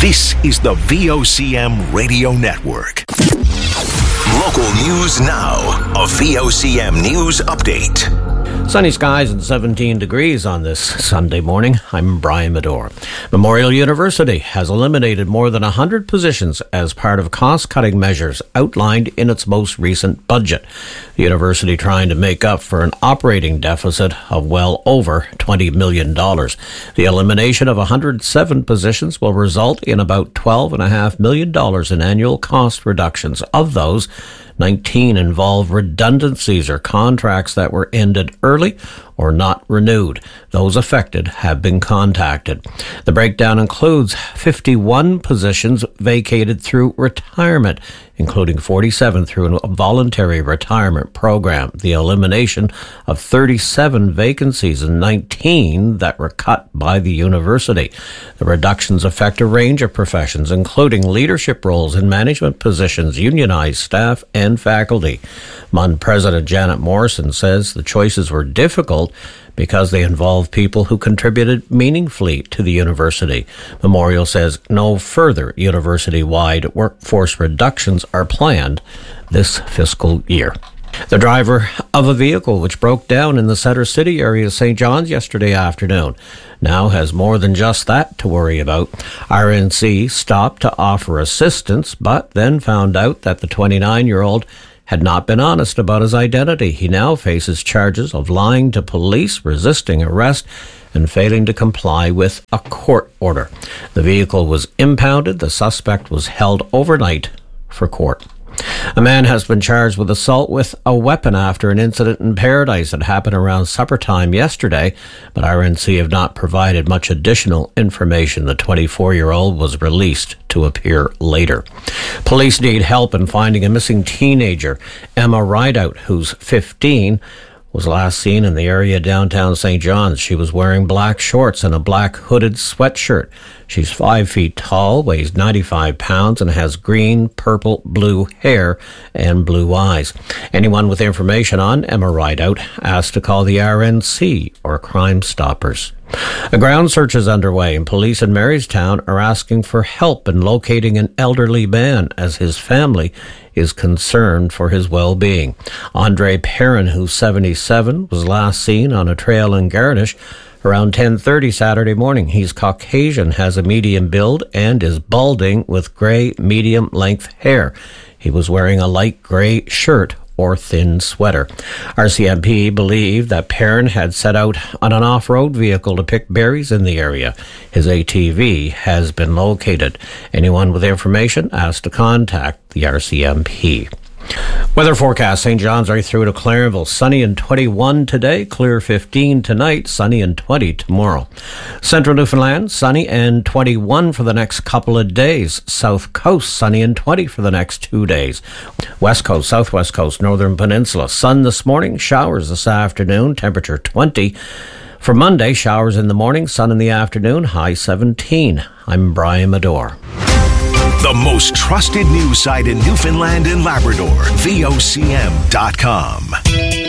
This is the VOCM Radio Network. Local news now. A VOCM News Update. Sunny skies and 17 degrees on this Sunday morning. I'm Brian Medore. Memorial University has eliminated more than 100 positions as part of cost-cutting measures outlined in its most recent budget. The university trying to make up for an operating deficit of well over $20 million. The elimination of 107 positions will result in about $12.5 million in annual cost reductions. Of those, 19 involve redundancies or contracts that were ended early or not renewed. Those affected have been contacted. The breakdown includes 51 positions vacated through retirement, including 47 through a voluntary retirement program, the elimination of 37 vacancies and 19 that were cut by the university. The reductions affect a range of professions, including leadership roles in management positions, unionized staff, and faculty. MUN President Janet Morrison says the choices were difficult because they involve people who contributed meaningfully to the university. Memorial says no further university-wide workforce reductions are planned this fiscal year. The driver of a vehicle which broke down in the Center City area of St. John's yesterday afternoon now has more than just that to worry about. RNC stopped to offer assistance, but then found out that the 29-year-old had not been honest about his identity. He now faces charges of lying to police, resisting arrest, and failing to comply with a court order. The vehicle was impounded. The suspect was held overnight for court. A man has been charged with assault with a weapon after an incident in Paradise that happened around supper time yesterday, but RNC have not provided much additional information. The 24-year-old was released to appear later. Police need help in finding a missing teenager. Emma Rideout, who's 15, was last seen in the area downtown St. John's. She was wearing black shorts and a black hooded sweatshirt. She's 5 feet tall, weighs 95 pounds, and has green, purple, blue hair and blue eyes. Anyone with information on Emma Rideout asked to call the RNC or Crime Stoppers. A ground search is underway, and police in Marystown are asking for help in locating an elderly man as his family is concerned for his well-being. Andre Perrin, who's 77, was last seen on a trail in Garnish around 10:30 Saturday morning. He's Caucasian, has a medium build, and is balding with grey medium-length hair. He was wearing a light grey shirt or thin sweater. RCMP believed that Perrin had set out on an off-road vehicle to pick berries in the area. His ATV has been located. Anyone with information asked to contact the RCMP. Weather forecast: St. John's right through to Clarenville. Sunny and 21 today, clear 15 tonight, sunny and 20 tomorrow. Central Newfoundland, sunny and 21 for the next couple of days. South Coast, sunny and 20 for the next 2 days. West Coast, Southwest Coast, Northern Peninsula, sun this morning, showers this afternoon, temperature 20. For Monday, showers in the morning, sun in the afternoon, high 17. I'm Brian Medore. The most trusted news site in Newfoundland and Labrador, VOCM.com.